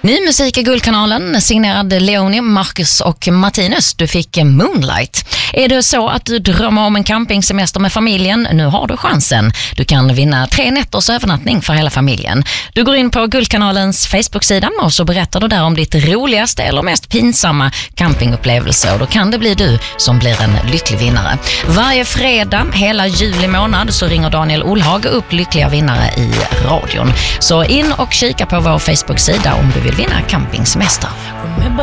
Ny musik i Guldkanalen, signerad Leonie, Marcus och Martinus. Du fick Moonlight. Är det så att du drömmer om en campingsemester med familjen? Nu har du chansen. Du kan vinna 3 nätters övernattning för hela familjen. Du går in på Guldkanalens Facebook-sida och så berättar du där om ditt roligaste eller mest pinsamma campingupplevelse. Och då kan det bli du som blir en lycklig vinnare. Varje fredag, hela juli månad, så ringer Daniel Olhag upp lyckliga vinnare i radion. Så in och kika på vår Facebook-sida om du vill vinna campingsemester.